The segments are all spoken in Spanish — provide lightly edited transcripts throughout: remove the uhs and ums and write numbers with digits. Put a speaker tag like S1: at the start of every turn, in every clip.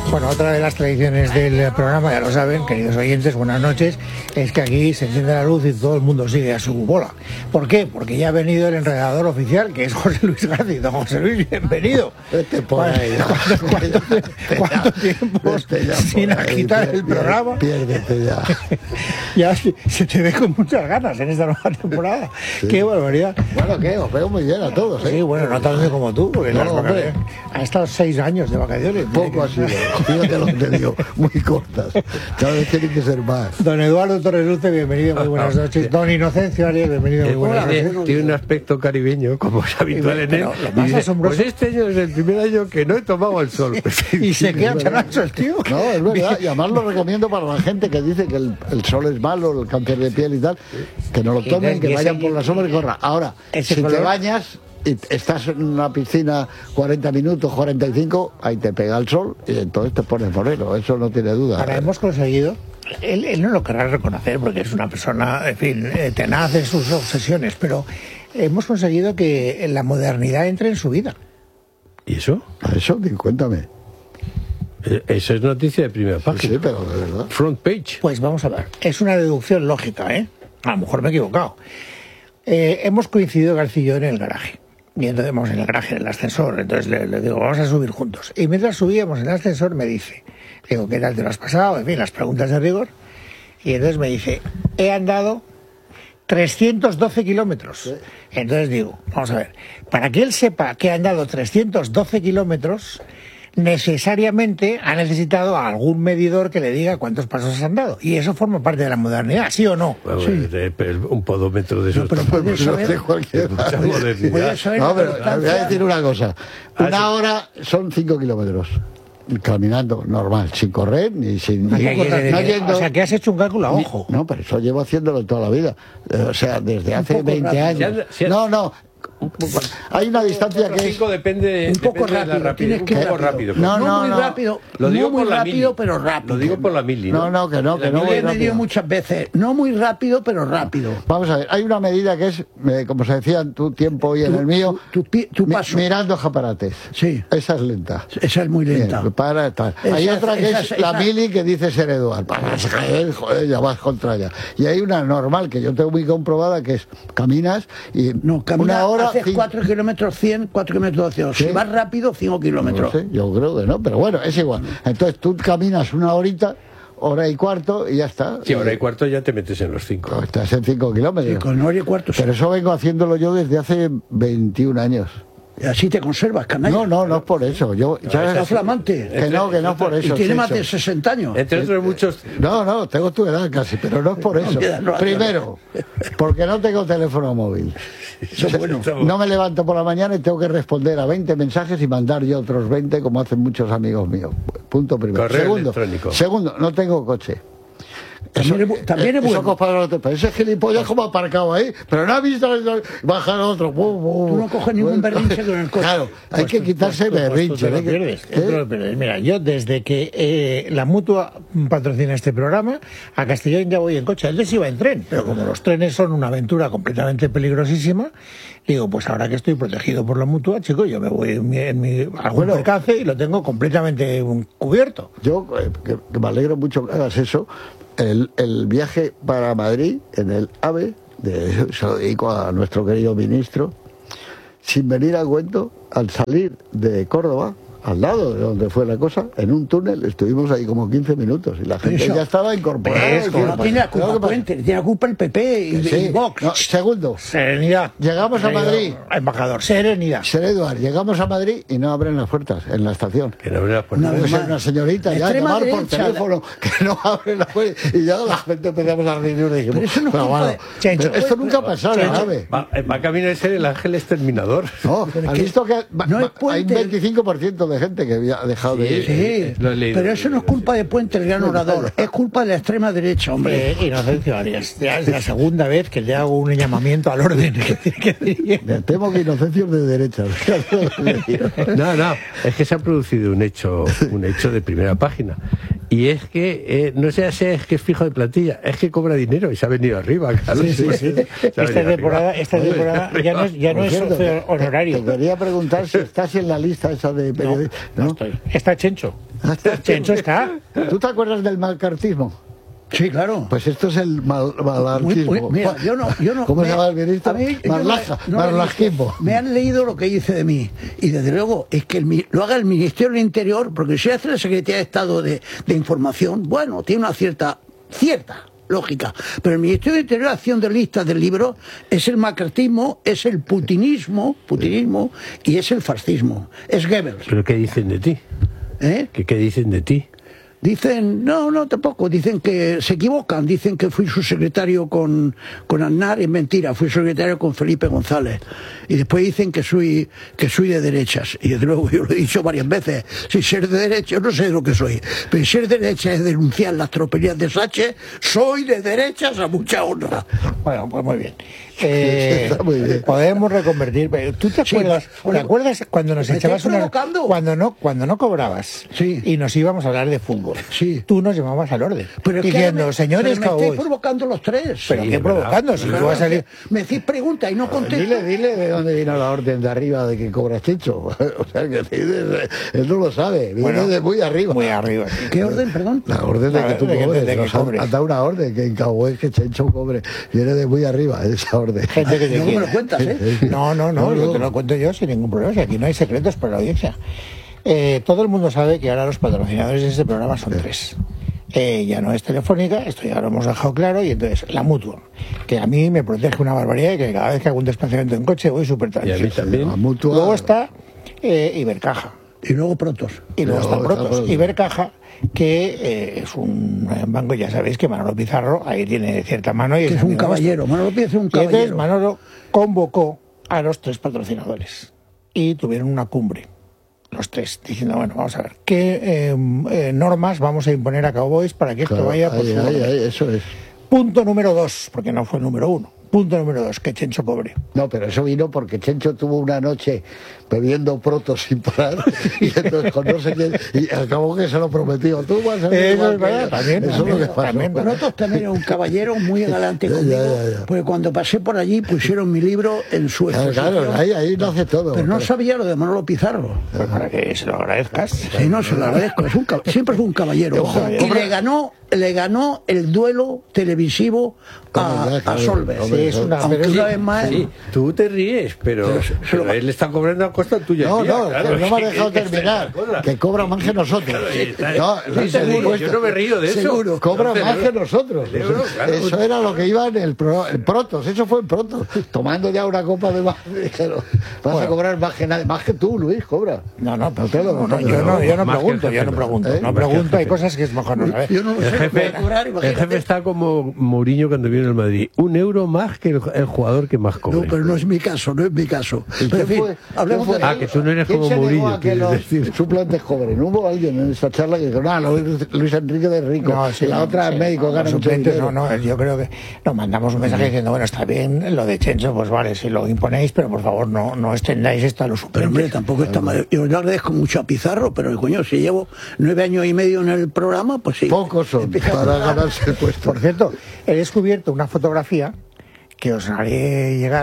S1: Bueno, otra de las tradiciones del programa, ya lo saben, queridos oyentes, buenas noches, es que aquí se enciende la luz y todo el mundo sigue a su bola. ¿Por qué? Porque ya ha venido el enredador oficial, que es José Luis García. Don José Luis, bienvenido. ¿Cuánto tiempo sin agitar el programa?
S2: Piérdete ya.
S1: Ya se te ve con muchas ganas en esta nueva temporada. Sí. Qué barbaridad.
S2: Bueno, os veo muy bien a todos, ¿eh?
S1: Sí, bueno, no tanto como tú, porque
S2: no, hombre,
S1: ha estado 6 años de vacaciones.
S2: Poco ha sido. Fíjate lo que te digo, muy cortas. Cada vez tiene que ser más.
S1: Don Eduardo Torres Luce, bienvenido, muy buenas noches. Don Inocencio Arias, bienvenido, muy buenas noches.
S3: Tiene un aspecto caribeño, como es habitual en él.
S1: Lo más asombroso...
S3: Pues este año es el primer año que no he tomado el sol.
S1: Y se queda chanacho el tío.
S2: No, es verdad, y además lo recomiendo para la gente que dice que el sol es malo, el cáncer de piel y tal, que no lo tomen, que vayan por la sombra y corran. Ahora, si te bañas y estás en una piscina 40 minutos, 45, ahí te pega el sol y entonces te pones moreno, eso no tiene duda.
S1: Ahora hemos conseguido, él no lo querrá reconocer porque es una persona, en fin, tenaz en sus obsesiones, pero hemos conseguido que la modernidad entre en su vida.
S3: ¿Y eso?
S2: ¿A eso? Cuéntame.
S3: Eso es noticia de primera página.
S2: Sí, pero de verdad.
S3: Front page.
S1: Pues vamos a ver, es una deducción lógica, ¿eh? A lo mejor me he equivocado. Hemos coincidido García y yo en el garaje. Y entonces vamos en el garaje, en el ascensor. Entonces le digo, vamos a subir juntos. Y mientras subíamos en el ascensor me dice, digo, ¿qué tal te lo has pasado? En fin, las preguntas de rigor. Y entonces me dice, he andado 312 kilómetros. Sí. Entonces digo, vamos a ver, para que él sepa que ha andado 312 kilómetros, necesariamente ha necesitado algún medidor que le diga cuántos pasos has andado. Y eso forma parte de la modernidad, ¿sí o no?
S3: Bueno,
S1: sí.
S3: Un podómetro de esos.
S2: No, pero puedes saber cualquier... No, pero voy a decir una cosa. Una hora son 5 kilómetros. Caminando, normal, sin correr ni sin...
S1: O sea, que has hecho un cálculo a ojo.
S2: No, pero eso llevo haciéndolo toda la vida. O sea, desde hace 20 años. No. Hay una distancia que es
S3: depende,
S1: un poco
S3: depende
S1: rápido,
S3: de la rapidez.
S1: tienes que
S3: un poco rápido.
S1: No muy rápido,
S3: lo digo
S1: no muy
S3: por la
S1: rápido,
S3: mili.
S1: Pero rápido.
S3: Lo digo por la mili, ¿no?
S2: No, que no
S1: voy rápido. Me dio muchas veces, no muy rápido, pero rápido.
S2: Vamos a ver, hay una medida que es, como se decía en tu tiempo y en el mío,
S1: tu paso.
S2: Mirando escaparates.
S1: Sí.
S2: Esa es lenta.
S1: Esa es muy lenta.
S2: Bien, para tal. Hay otra que es la mili que dice Ser Eduard. Para caer, joder, ya vas contra ella. Y hay una normal que yo tengo muy comprobada que es caminas y una hora
S1: haces 4 kilómetros 100, 4 kilómetros 200. ¿Sí? Si vas rápido, 5 kilómetros.
S2: No sé, yo creo que no, pero bueno, es igual. Entonces tú caminas una horita, hora y cuarto y ya está.
S3: Sí, hora y cuarto ya te metes en los 5.
S2: No, estás en 5 kilómetros.
S1: Sí, con hora y cuarto.
S2: Pero eso vengo haciéndolo yo desde hace 21 años.
S1: Y así te conservas, canalla.
S2: No es por eso. Yo,
S1: es flamante.
S2: Que no es por eso.
S1: Y tiene más de 60 años.
S3: Entre otros muchos...
S2: No, tengo tu edad casi, pero no es por eso. Primero, porque no tengo teléfono móvil.
S1: Bueno.
S2: No me levanto por la mañana y tengo que responder a 20 mensajes y mandar yo otros 20 como hacen muchos amigos míos. Punto primero. Segundo, no tengo coche.
S1: También es bueno.
S2: Pero ese gilipollas como aparcado ahí, pero no ha visto bajar otro.
S1: Tú no coges ningún berrinche con el coche.
S2: Claro, hay que quitarse berrinche.
S1: Mira, yo desde que la Mutua patrocina este programa, a Castellón ya voy en coche. Antes iba en tren, pero como los trenes son una aventura completamente peligrosísima, digo, pues ahora que estoy protegido por la Mutua, chico, yo me voy en mi algún percance y lo tengo completamente cubierto.
S2: Yo, que me alegro mucho que hagas eso. El viaje para Madrid en el AVE, se lo dedico a nuestro querido ministro, sin venir a cuento, al salir de Córdoba, al lado de donde fue la cosa, en un túnel, estuvimos ahí como 15 minutos y la gente ya estaba incorporada.
S1: No tiene la culpa Puente, tiene la culpa el PP y Vox.
S2: No, segundo,
S1: serenidad.
S2: Llegamos a Madrid.
S1: Embajador, serenidad.
S2: Ser Eduard, llegamos a Madrid y no abren las puertas en la estación.
S3: Que no abren las puertas.
S2: Una señorita ya llamar por teléfono que no abre la puerta y ya la gente empezamos a reír y dijimos,
S1: pero eso no
S2: bueno,
S1: Chencho,
S2: esto nunca ha pasado, ¿sabes?
S3: Va a camino de ser el ángel exterminador.
S2: No, has visto que hay un 25% de gente que había dejado de ir.
S1: Sí, pero eso no es culpa de Puente, el gran orador, es culpa de la extrema derecha, hombre. Inocencio Arias, ya es la segunda vez que le hago un llamamiento al orden.
S2: Me temo que Inocencio es de derecha.
S3: No, es que se ha producido un hecho de primera página. Y es que, no sé si es que es fijo de plantilla, es que cobra dinero y se ha venido arriba, claro.
S1: Sí. Esta temporada ya no es socio honorario.
S2: Te quería preguntar si estás en la lista esa de periodistas.
S1: No estoy. Está Chencho. Chencho está.
S2: ¿Tú te acuerdas del malcartismo?
S4: Sí, claro.
S2: Pues esto es el malarquismo.
S4: Mira, yo no.
S2: ¿Cómo se llama el ministro? Marlajismo.
S4: Me han leído lo que dice de mí. Y desde luego es que lo haga el Ministerio del Interior, porque si hace la Secretaría de Estado de Información, bueno, tiene una cierta lógica. Pero el Ministerio del Interior, acción de listas del libro, es el macartismo, es el putinismo y es el fascismo. Es Goebbels.
S3: ¿Pero qué dicen de ti? ¿Qué dicen de ti?
S4: Dicen, no, tampoco, dicen que se equivocan, dicen que fui su secretario con Aznar, es mentira, fui secretario con Felipe González. Y después dicen que soy de derechas, y desde luego yo lo he dicho varias veces, si ser de derechas, no sé lo que soy, pero si ser de derechas es denunciar las tropelías de Sánchez, soy de derechas a mucha honra.
S1: Bueno, pues muy bien.
S2: Muy bien.
S1: Podemos reconvertir. ¿Tú te acuerdas? ¿Te acuerdas cuando nos echabas cuando no cobrabas?
S4: Sí.
S1: Y nos íbamos a hablar de fútbol.
S4: Sí.
S1: Tú nos llamabas al orden.
S4: Pero
S1: diciendo, señores
S4: me estáis
S1: cowboys.
S4: provocando los tres.
S1: ¿Pero
S3: Sí,
S1: qué
S3: es
S1: provocando? Si tú vas a salir.
S4: Me decís preguntas y no contesto.
S2: Dile de dónde vino la orden de arriba de que cobra Chencho. O sea, que él no lo sabe. Viene de muy arriba.
S1: Muy arriba. Sí.
S4: ¿Qué orden, perdón?
S2: La orden de que tú cobres.
S1: de que
S2: Nos han
S1: cobres.
S2: dado una orden que en Cowboy que Chencho cobre. Viene de muy arriba esa orden.
S1: Gente que te
S4: No me
S1: quiere.
S4: lo cuentas, ¿eh?
S1: No, yo te lo cuento yo sin ningún problema. Si aquí no hay secretos para la audiencia. Todo el mundo sabe que ahora los patrocinadores de este programa son tres. Ya no es Telefónica, esto ya lo hemos dejado claro, y entonces la Mutua, que a mí me protege una barbaridad, y que cada vez que hago un desplazamiento en coche voy súper
S3: Y a
S1: tranquilo.
S3: mí también.
S2: La Mutua.
S1: Luego está Ibercaja.
S4: Y luego Protos.
S1: Y luego está
S2: Luego está
S1: Protos.
S2: Protos.
S1: Ibercaja, que es un banco, ya sabéis que Manolo Pizarro ahí tiene cierta mano. Y
S4: Que es un caballero. Manolo Pizarro es un
S1: Y entonces
S4: caballero.
S1: Manolo convocó a los tres patrocinadores y tuvieron una cumbre, los tres, diciendo, bueno, vamos a ver, ¿qué normas vamos a imponer a Cowboys para que esto
S2: Claro,
S1: vaya por su orden?
S2: eso es.
S1: Punto número 2, porque no fue el número 1. Punto número 2, que Chencho cobre.
S2: No, pero eso vino porque Chencho tuvo una noche bebiendo protos sin parar y entonces con no sé quién, y acabó que se lo prometió. Tú vas a ver
S1: Eso
S2: igual
S1: es verdad,
S2: que-
S1: también,
S2: eso es lo que pasó.
S1: también.
S4: Protos también era un caballero muy galante conmigo,
S2: ya.
S4: porque cuando pasé por allí pusieron mi libro en su
S2: Claro,
S4: exposición.
S2: ahí lo hace todo.
S4: Pero no sabía lo de Manolo Pizarro.
S1: Pues para que se lo agradezcas.
S4: Sí, no, se lo agradezco. Siempre fue un caballero. Y le ganó el duelo televisivo a Solver.
S1: Sí, es una-
S4: Aunque
S1: pero
S4: una
S1: sí,
S4: vez más...
S3: Sí, tú te ríes, pero él está cobrando a costa tuya.
S2: No,
S3: tía,
S2: no,
S3: claro,
S2: que no me ha
S3: es
S2: dejado
S3: que esta
S2: terminar.
S3: es la cosa.
S2: Que cobra más que nosotros. No,
S3: Sí, seguro, yo no me río de eso.
S2: Seguro, cobra
S3: No,
S2: más
S3: celebro.
S2: que nosotros.
S3: Celebro, claro.
S2: Eso era lo que iba en el Protos, eso fue en Protos. Tomando ya una copa de más. Dijeron, vas a cobrar más que tú, Luis, cobra.
S1: No,
S2: No te lo-
S1: yo no
S3: más que
S1: pregunto,
S3: el
S1: yo
S3: jefe,
S1: no pregunto.
S2: ¿eh?
S1: No
S3: Más que el
S1: pregunto, hay
S3: jefe.
S1: cosas que es mejor no saber.
S4: Yo no lo sé,
S3: El
S4: lo voy
S3: jefe,
S4: a cobrar,
S3: el
S4: imagínate.
S3: jefe está como Mourinho cuando vino al Madrid. €1 más que el jugador que más
S4: No,
S3: cobre.
S4: pero no es mi caso, no es mi caso. Pero en fin, hablemos de...
S3: Ah, que tú no eres
S2: ¿Quién
S3: como
S2: se negó
S3: Mourinho,
S2: a que
S3: quieres
S2: los
S3: decir.
S2: suplentes cobren? Hubo alguien en esta charla que dijo, no, Luis Enrique de Rico,
S1: No, sí,
S2: y la
S1: no,
S2: otra
S1: sí,
S2: es médico,
S1: no,
S2: gana
S1: los
S2: mucho
S1: suplentes,
S2: dinero.
S1: no, yo creo que nos mandamos un mensaje diciendo, bueno, está bien lo de Chencho, pues vale, si lo imponéis, pero por favor no extendáis esto a los
S4: Pero
S1: suplentes.
S4: hombre, tampoco está mal. Yo le agradezco mucho a Pizarro, pero coño, si llevo 9 años y medio en el programa, pues sí.
S2: Pocos son
S4: Empieza a
S2: para
S4: cobrar.
S2: ganarse el puesto.
S1: Por cierto, he descubierto una fotografía que os haré llegar.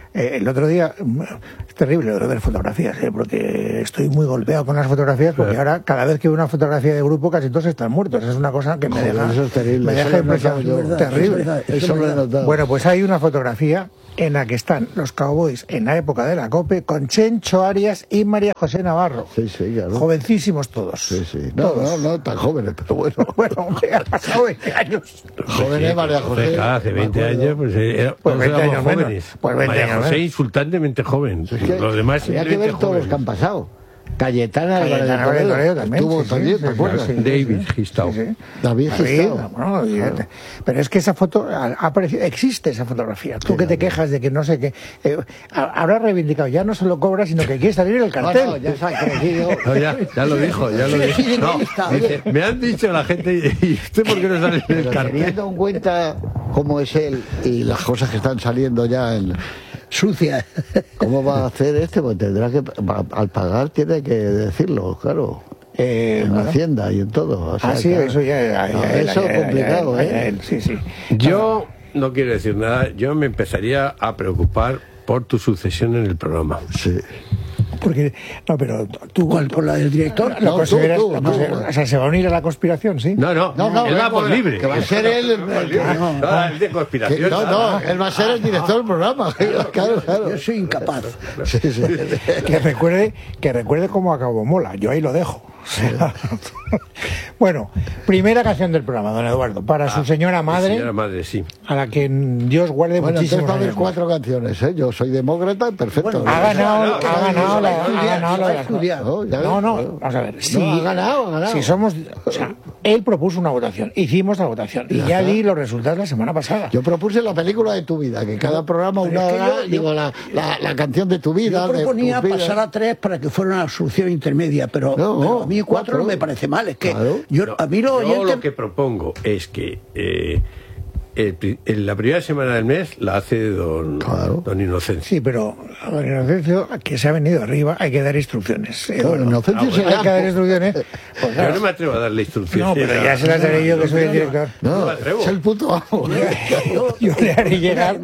S1: El otro día, es terrible lo de ver fotografías, porque estoy muy golpeado con las fotografías, porque ahora cada vez que veo una fotografía de grupo casi todos están muertos. Es una cosa que me
S2: Joder,
S1: deja,
S2: eso es terrible,
S1: me
S2: eso
S1: deja
S2: lo he notado
S1: impresionado.
S2: yo.
S1: Terrible.
S2: Eso lo he notado.
S1: Bueno, pues hay una fotografía en la que están los Cowboys en la época de la COPE con Chencho Arias y María José Navarro.
S2: Sí, sí, claro.
S1: Jovencísimos todos.
S2: Sí, sí. No,
S1: Todos.
S2: no tan jóvenes, pero bueno.
S1: Bueno, hombre, ha pasado 20 años.
S2: Jóvenes, María José.
S3: Claro, hace 20
S2: me acuerdo.
S3: años, pues,
S1: Pues
S3: todos
S1: 20
S3: éramos
S1: años menos.
S3: jóvenes.
S1: Pues 20
S3: María
S1: años
S3: José
S1: menos.
S3: insultantemente joven.
S2: Es que
S3: Los demás
S2: había que
S3: simplemente
S2: ver todos los que han
S3: jóvenes.
S2: pasado. Cayetana
S1: Cayetana
S2: Álvarez
S1: Álvarez
S2: de
S1: de
S2: Toledo
S1: Toledo también,
S2: estuvo
S1: sí,
S2: también,
S1: sí,
S2: ¿te
S1: sí,
S2: acuerdas?
S1: sí, sí.
S3: David Gistau.
S1: Sí, sí.
S2: David Gistau.
S1: Bueno, pero es que esa foto ha aparecido, existe esa fotografía. Tú que te quejas de que no sé qué, habrá reivindicado, ya no se lo cobra, sino que quiere salir en el cartel.
S2: No, ya se ha crecido.
S3: No, ya lo dijo, ya lo dijo. No, dice, me han dicho la gente, ¿y usted por qué no sale en el
S2: Pero
S3: cartel?
S2: teniendo en cuenta cómo es él y las cosas que están saliendo ya en...
S4: Sucia.
S2: ¿Cómo va a hacer este? Pues tendrá que... Al pagar tiene que decirlo, claro. En
S1: Bueno.
S2: Hacienda y en todo. O sea,
S1: Sí,
S2: claro.
S1: eso ya.
S2: No, eso es complicado, ¿eh?
S1: Sí, sí.
S3: Yo no quiero decir nada, yo me empezaría a preocupar por tu sucesión en el programa.
S2: Sí.
S1: Porque, no, pero tú...
S4: ¿Cuál? ¿Por la del director?
S1: ¿La
S2: No,
S1: consideras,
S2: tú,
S1: la
S2: no.
S1: consideras- o sea, ¿se va a unir a la conspiración, sí?
S3: No, él va por libre.
S2: Que va a ser él.
S3: El de conspiración.
S2: No, él va a ser el director del programa. Claro.
S4: Yo soy incapaz.
S2: Sí.
S1: Que recuerde cómo acabó Mola. Yo ahí lo dejo. O sea, bueno, primera canción del programa, don Eduardo, para su señora madre,
S3: Señora madre, sí.
S1: a la que Dios guarde
S2: Bueno, entonces
S1: muchísimos
S2: va a haber
S1: años más.
S2: 4 canciones, ¿eh? Yo soy demócrata, perfecto.
S1: Ha ganado la de las
S4: estudiar.
S1: No, vamos a ver. Si,
S2: ha ganado.
S1: Si somos, o sea, él propuso una votación, hicimos la votación y ya di los resultados la semana pasada.
S2: Yo propuse la película de tu vida, que cada programa una hora, digo, la canción de tu vida.
S4: Yo proponía
S2: de tu vida.
S4: pasar a 3 para que fuera una solución intermedia, pero a mí 4 no me parece mal. Es que a mí
S3: Yo lo que propongo es que en la primera semana del mes la hace don Inocencio.
S1: Sí, pero a don Inocencio, que se ha venido arriba, hay que dar instrucciones.
S2: Claro, Inocencio se
S1: hay que dar instrucciones. Pues,
S3: Yo
S1: claro,
S3: no me atrevo a darle instrucciones.
S1: no, pero ya se las daré yo, que soy el director.
S3: No me atrevo.
S2: Es el puto amo.
S1: Yo le haré llegar,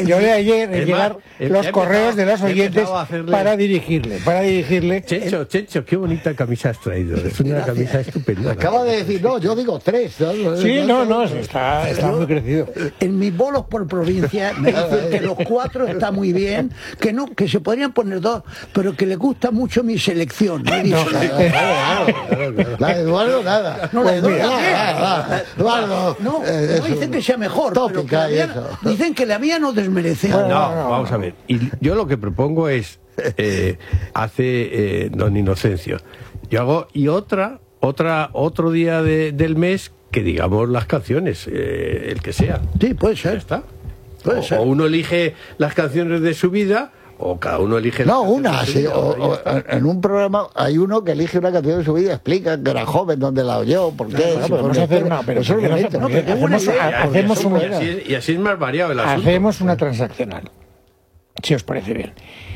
S1: los correos de los oyentes para dirigirle.
S3: Chencho, qué bonita camisa has traído. Es una camisa estupenda.
S2: Acaba de decir, no, yo digo 3.
S1: Sí, está muy crecido.
S4: En mis bolos por provincia me dicen que los 4 está muy bien, que se podrían poner 2, pero que le gusta mucho mi selección. Me dicen,
S2: La de Eduardo, nada.
S4: No, la de Eduardo,
S2: nada. Eduardo.
S4: no dicen que sea mejor, pero que la mía, dicen que la mía no desmerece.
S3: No, vamos a ver. Y yo lo que propongo es hace don Inocencio. Yo hago otro día del mes que digamos las canciones, el que sea.
S4: Sí, puede ser.
S3: Ya está.
S4: Puede ser.
S3: O uno elige las canciones de su vida, o cada uno elige
S2: No,
S3: las
S2: una,
S3: canciones de
S2: sí.
S3: su vida.
S2: En un programa hay uno que elige una canción de su vida, explica que era joven, dónde la oyó, por qué.
S1: Claro, podemos hacer una, pero
S2: eso es bonito.
S3: Y así es más variado el asunto.
S1: hacemos una transaccional, si os parece bien.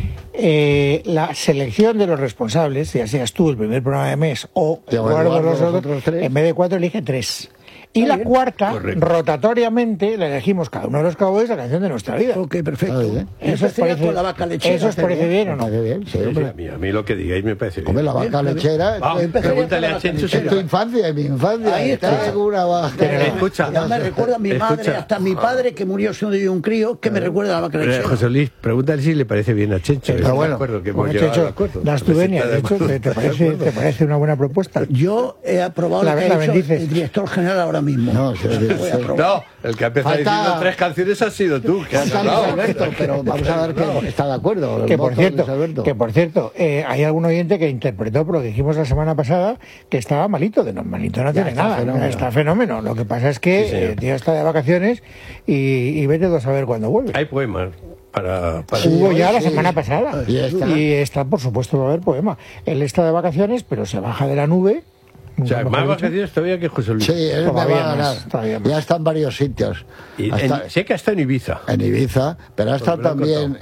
S1: La selección de los responsables, ya seas tú el primer programa de mes o Eduardo los otros, en vez de 4 elige 3. Y la cuarta, rotatoriamente, la elegimos cada uno de los cowboys la canción de nuestra vida.
S4: Ok, perfecto.
S1: ¿Eso os parece bien o no?
S2: Bien, sí, hombre.
S3: A mí lo que digáis me parece bien.
S2: Come la vaca lechera.
S3: Pregúntale a Chencho.
S2: Es tu infancia, es mi infancia.
S4: Ahí está.
S2: Tengo una vaca.
S3: Pero escucha.
S4: Ya me recuerda a mi madre, hasta mi padre que murió siendo yo un crío, que me recuerda a la vaca lechera.
S3: José Luis, pregúntale si le parece bien a Chencho.
S2: Pero bueno,
S1: La Astuvenia, de hecho, ¿te parece una buena propuesta?
S4: Yo he aprobado lo que ha hecho el director general ahora mismo.
S2: No, sí.
S3: No, el que ha empezado diciendo 3 canciones has sido tú. Que has
S2: Falta Luis
S3: hablado.
S2: Alberto, pero vamos a ver que está de acuerdo.
S1: Que por cierto, hay algún oyente que interpretó por lo que dijimos la semana pasada que estaba malito, malito no tiene nada, está fenómeno. Lo que pasa es que el tío está de vacaciones y vete a saber cuándo vuelve.
S3: Hay poemas para
S1: Hubo ya la semana pasada
S2: Y está.
S1: por supuesto, va a haber poema. Él está de vacaciones, pero se baja de la nube.
S3: O sea, más vacaciones todavía que José Luis.
S2: Sí, él me va a ganar.
S1: todavía más.
S2: Ya está en varios sitios.
S3: Sé que está en Ibiza.
S2: En Ibiza, pero ha estado también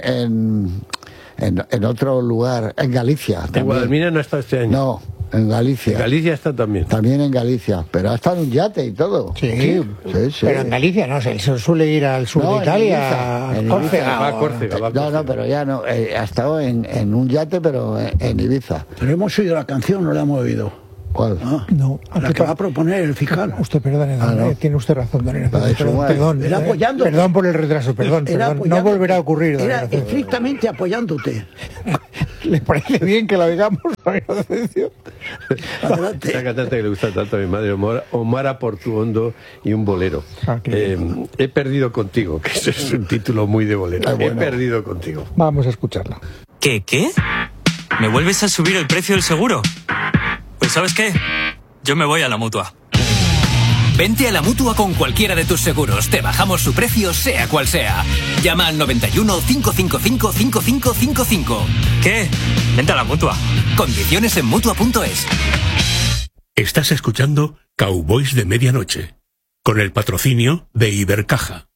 S2: en otro lugar, en Galicia.
S3: En Guadalmina no está este año.
S2: No, en Galicia.
S3: En Galicia está también.
S2: También en Galicia, pero ha estado en un yate y todo.
S1: Sí. Pero en Galicia no, se suele ir al sur de Italia, a Córcega.
S3: Va a Córcega.
S2: No, pero ya no. Ha estado en un yate, pero en Ibiza.
S4: Pero hemos oído la canción, no la hemos oído.
S2: ¿Cuál?
S1: No,
S4: La que va a proponer el fiscal.
S1: Usted, perdone, tiene usted razón, don Inocencio. Perdón por el retraso, perdón. No volverá a ocurrir, don
S4: Era
S1: Inocencio.
S4: estrictamente apoyándote.
S1: ¿Le parece bien que lo digamos, don Inocencio?
S4: Adelante.
S3: Esa cantante que le gusta tanto a mi madre, Omar Portuondo y un bolero. He perdido contigo, que ese es un título muy de bolero. He perdido contigo.
S1: Vamos a escucharla.
S5: ¿Qué? ¿Me vuelves a subir el precio del seguro? Pues ¿sabes qué? Yo me voy a la Mutua.
S6: Vente a la Mutua con cualquiera de tus seguros. Te bajamos su precio, sea cual sea. Llama al 91 555 5555.
S5: ¿Qué? Vente a la Mutua.
S6: Condiciones en Mutua.es.
S7: Estás escuchando Cowboys de Medianoche, con el patrocinio de Ibercaja.